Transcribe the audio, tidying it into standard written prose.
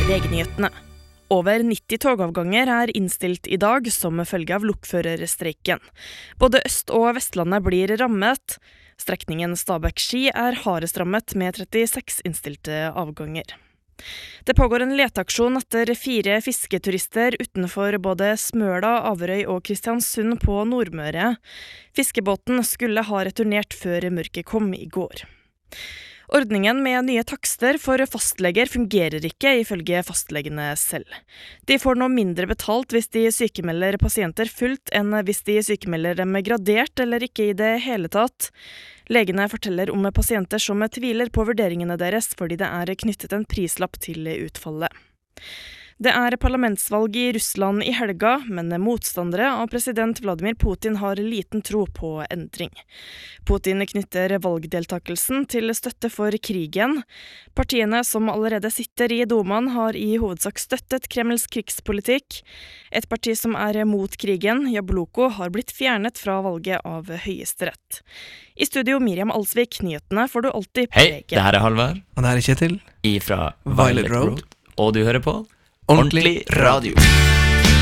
VG-nyhetene. Over 90 togavganger er innstilt I dag som følge av lokførerstreiken. Både Øst- og Vestlandet blir rammet. Strekningen Stabekk-Ski er hardest rammet med 36 innstilte avganger. Det pågår en leteaksjon etter 4 fisketurister utenfor både Smøla, Averøy og Kristiansund på Nordmøre. Fiskebåten skulle ha returnert før mørket kom I går. Ordningen med nye takster for fastleger fungerer ikke ifølge fastlegene selv. De får nå mindre betalt hvis de sykemelder pasienter fullt enn hvis de sykemelder dem gradert eller ikke I det hele tatt. Legene forteller om pasienter som tviler på vurderingene deres fordi det er knyttet en prislapp til utfallet. Det er parlamentsvalg I Russland I helga, men motstandere av president Vladimir Putin har liten tro på endring. Putin knytter valgdeltakelsen til støtte for krigen. Partiene som allerede sitter I Dumaen har I hovedsak støttet Kremls krigspolitikk. Et parti som er mot krigen, Jabloko, har blitt fjernet fra valget av Høyesterett. I studio Miriam Alsvik, nyhetene får du alltid på VG. Hei, det her Halvard. Og det her Kjetil. Ifra Violet Road. Og du hører på Ordentlig radio.